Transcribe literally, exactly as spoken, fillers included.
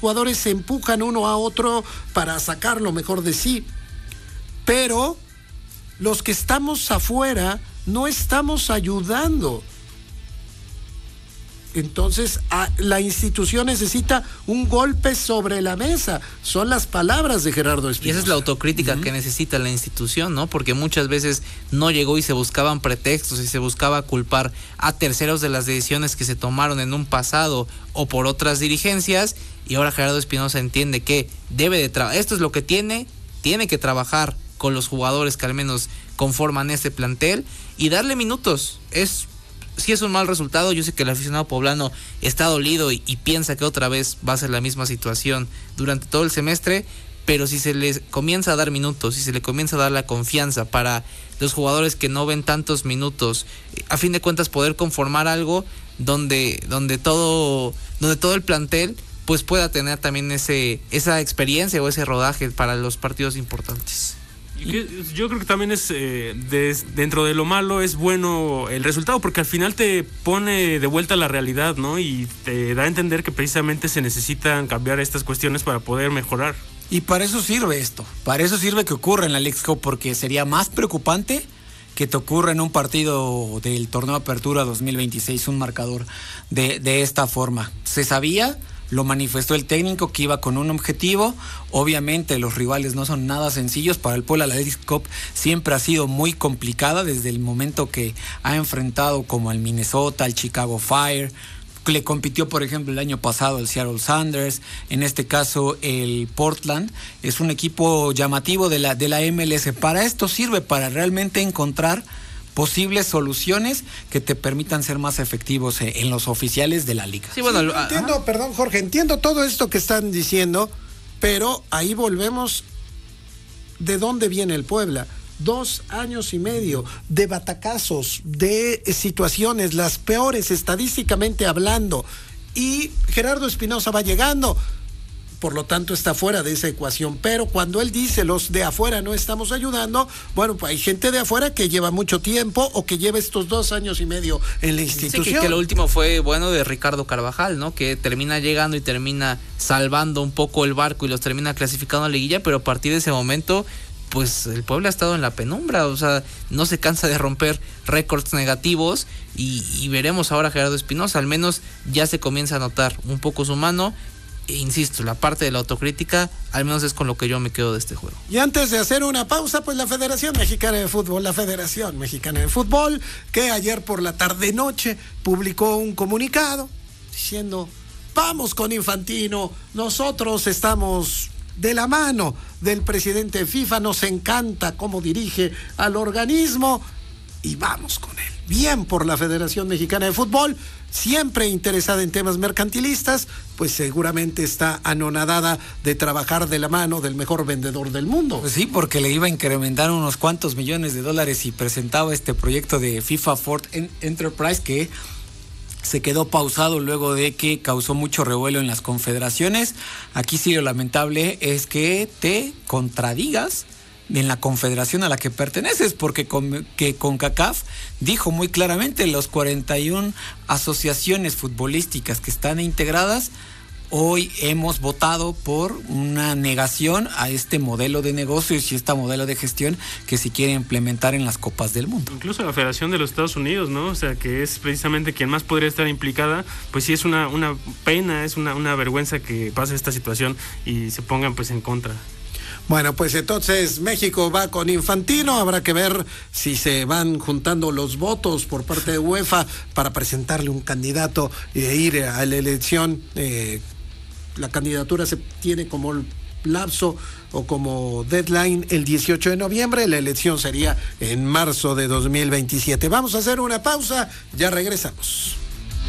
jugadores se empujan uno a otro para sacar lo mejor de sí, pero los que estamos afuera no estamos ayudando. Entonces a, la institución necesita un golpe sobre la mesa. Son las palabras de Gerardo Espinosa. Y esa es la autocrítica uh-huh. que necesita la institución, ¿no? Porque muchas veces no llegó y se buscaban pretextos y se buscaba culpar a terceros de las decisiones que se tomaron en un pasado o por otras dirigencias, y ahora Gerardo Espinosa entiende que debe de trabajar. Esto es lo que tiene, tiene que trabajar con los jugadores que al menos conforman este plantel y darle minutos. Es Si es un mal resultado, yo sé que el aficionado poblano está dolido y, y piensa que otra vez va a ser la misma situación durante todo el semestre, pero si se les comienza a dar minutos, si se le comienza a dar la confianza para los jugadores que no ven tantos minutos, a fin de cuentas poder conformar algo donde, donde todo, donde todo el plantel pues pueda tener también ese, esa experiencia o ese rodaje para los partidos importantes. Yo creo que también es eh, de, dentro de lo malo es bueno el resultado, porque al final te pone de vuelta a la realidad, ¿no? Y te da a entender que precisamente se necesitan cambiar estas cuestiones para poder mejorar. Y para eso sirve esto, para eso sirve que ocurra en la Leagues Cup, porque sería más preocupante que te ocurra en un partido del torneo Apertura dos mil veintiséis un marcador de, de esta forma. Se sabía, lo manifestó el técnico, que iba con un objetivo. Obviamente los rivales no son nada sencillos. Para el Puebla la Leagues Cup siempre ha sido muy complicada desde el momento que ha enfrentado como al Minnesota, al Chicago Fire. Le compitió, por ejemplo, el año pasado el Seattle Sounders, en este caso el Portland. Es un equipo llamativo de la, de la M L S. Para esto sirve, para realmente encontrar posibles soluciones que te permitan ser más efectivos en los oficiales de la liga. Sí, bueno, sí, lo, entiendo, ajá. perdón Jorge, entiendo todo esto que están diciendo, pero ahí volvemos de dónde viene el Puebla. Dos años y medio de batacazos, de situaciones, las peores estadísticamente hablando, y Gerardo Espinosa va llegando. Por lo tanto está fuera de esa ecuación, pero cuando él dice los de afuera no estamos ayudando, bueno, pues hay gente de afuera que lleva mucho tiempo o que lleva estos dos años y medio en la institución. Sí, que, que lo último fue bueno de Ricardo Carvajal, ¿no? Que termina llegando y termina salvando un poco el barco y los termina clasificando a la liguilla, pero a partir de ese momento pues el Puebla ha estado en la penumbra, o sea, no se cansa de romper récords negativos y, y veremos ahora a Gerardo Espinosa, al menos ya se comienza a notar un poco su mano. E insisto, la parte de la autocrítica, al menos es con lo que yo me quedo de este juego. Y antes de hacer una pausa, pues la Federación Mexicana de Fútbol, la Federación Mexicana de Fútbol, que ayer por la tarde-noche publicó un comunicado diciendo, vamos con Infantino, nosotros estamos de la mano del presidente FIFA, nos encanta cómo dirige al organismo y vamos con él. Bien por la Federación Mexicana de Fútbol, siempre interesada en temas mercantilistas, pues seguramente está anonadada de trabajar de la mano del mejor vendedor del mundo. Pues sí, porque le iba a incrementar unos cuantos millones de dólares y presentaba este proyecto de FIFA Ford Enterprise que se quedó pausado luego de que causó mucho revuelo en las confederaciones. Aquí sí lo lamentable es que te contradigas en la confederación a la que perteneces, porque con, que CONCACAF dijo muy claramente los cuarenta y una asociaciones futbolísticas que están integradas, hoy hemos votado por una negación a este modelo de negocios y este modelo de gestión que se quiere implementar en las Copas del Mundo. Incluso la Federación de los Estados Unidos, ¿no? O sea, que es precisamente quien más podría estar implicada, pues sí es una, una pena, es una, una vergüenza que pase esta situación y se pongan pues en contra. Bueno, pues entonces México va con Infantino, habrá que ver si se van juntando los votos por parte de UEFA para presentarle un candidato e ir a la elección. Eh, la candidatura se tiene como lapso o como deadline el dieciocho de noviembre, la elección sería en marzo de dos mil veintisiete. Vamos a hacer una pausa, ya regresamos.